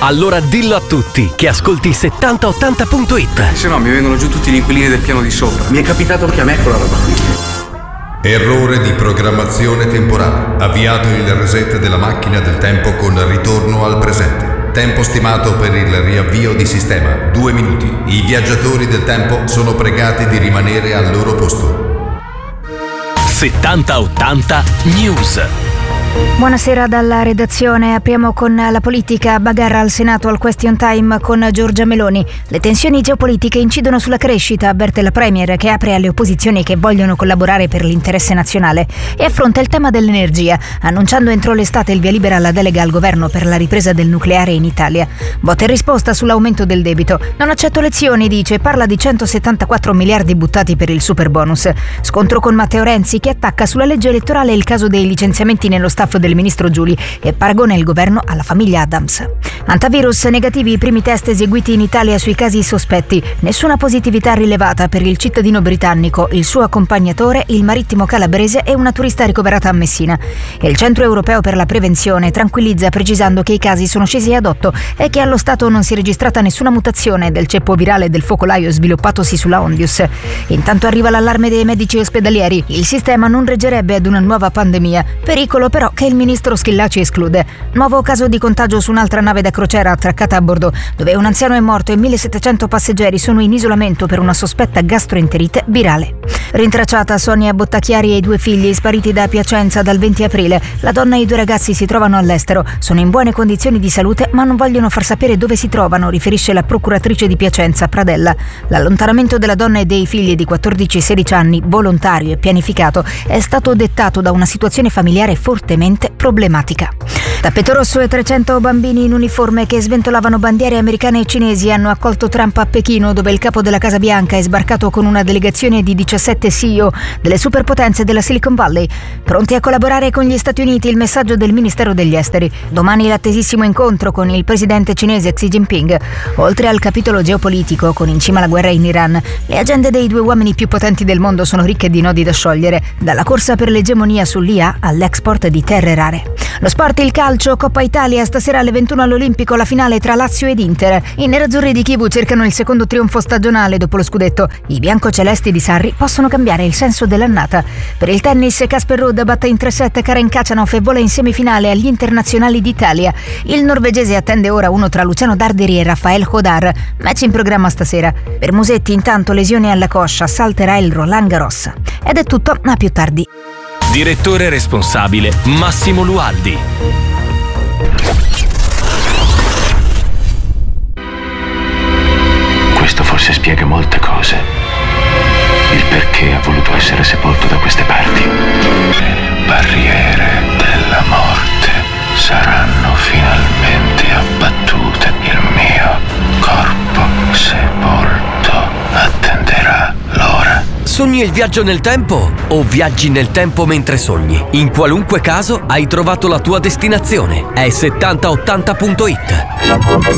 Allora dillo a tutti che ascolti 7080.it. Se no mi vengono giù tutti gli inquilini del piano di sopra. Mi è capitato anche a me quella roba qui. Errore di programmazione temporale. Avviato il reset della macchina del tempo con ritorno al presente. Tempo stimato per il riavvio di sistema 2 minuti. I viaggiatori del tempo sono pregati di rimanere al loro posto. 7080 News. Buonasera dalla redazione. Apriamo con la politica. Bagarra al Senato al question time con Giorgia Meloni. Le tensioni geopolitiche incidono sulla crescita, avverte la Premier, che apre alle opposizioni che vogliono collaborare per l'interesse nazionale e affronta il tema dell'energia, annunciando entro l'estate il via libera alla delega al governo per la ripresa del nucleare in Italia. Botta e risposta sull'aumento del debito. Non accetto lezioni, dice, parla di 174 miliardi buttati per il superbonus. Scontro con Matteo Renzi, che attacca sulla legge elettorale il caso dei licenziamenti nello staff del ministro Giuli e paragona il governo alla famiglia Adams. Antivirus, negativi i primi test eseguiti in Italia sui casi sospetti. Nessuna positività rilevata per il cittadino britannico, il suo accompagnatore, il marittimo calabrese e una turista ricoverata a Messina. Il Centro Europeo per la Prevenzione tranquillizza precisando che i casi sono scesi ad 8 e che allo stato non si è registrata nessuna mutazione del ceppo virale del focolaio sviluppatosi sulla Ondius. Intanto arriva l'allarme dei medici ospedalieri. Il sistema non reggerebbe ad una nuova pandemia. Pericolo però che il ministro Schillaci esclude. Nuovo caso di contagio su un'altra nave da crociera attraccata a Bordeaux, dove un anziano è morto e 1700 passeggeri sono in isolamento per una sospetta gastroenterite virale. Rintracciata Sonia Bottacchiari e i 2 figli spariti da Piacenza dal 20 aprile. La donna e i 2 ragazzi si trovano all'estero, sono in buone condizioni di salute ma non vogliono far sapere dove si trovano, riferisce la procuratrice di Piacenza, Pradella. L'allontanamento della donna e dei figli di 14 e 16 anni, volontario e pianificato, è stato dettato da una situazione familiare fortemente problematica. Tappeto rosso e 300 bambini in uniforme che sventolavano bandiere americane e cinesi hanno accolto Trump a Pechino, dove il capo della Casa Bianca è sbarcato con una delegazione di 17 CEO delle superpotenze della Silicon Valley. Pronti a collaborare con gli Stati Uniti, il messaggio del Ministero degli Esteri. Domani l'attesissimo incontro con il presidente cinese Xi Jinping. Oltre al capitolo geopolitico, con in cima la guerra in Iran, le agende dei 2 uomini più potenti del mondo sono ricche di nodi da sciogliere, dalla corsa per l'egemonia sull'IA all'export di terre rare. Lo sport, il calcio, Coppa Italia, stasera alle 21 all'Olimpico la finale tra Lazio ed Inter. I nerazzurri di Chivu cercano il secondo trionfo stagionale dopo lo scudetto. I biancocelesti di Sarri possono cambiare il senso dell'annata. Per il tennis, Casper Ruud batte in 3-7 Karen Khachanov e vola in semifinale agli internazionali d'Italia. Il norvegese attende ora uno tra Luciano Darderi e Rafael Hodar. Match in programma stasera. Per Musetti intanto lesione alla coscia, salterà il Roland Garros. Ed è tutto, a più tardi. Direttore responsabile Massimo Lualdi. Questo forse spiega molte cose. Il perché ha voluto essere sepolto da queste parti. Le barriere della morte saranno finalmente abbattute. Il mio corpo sepolto attenderà l'ora. Sogni il viaggio nel tempo o viaggi nel tempo mentre sogni? In qualunque caso hai trovato la tua destinazione. È 7080.it.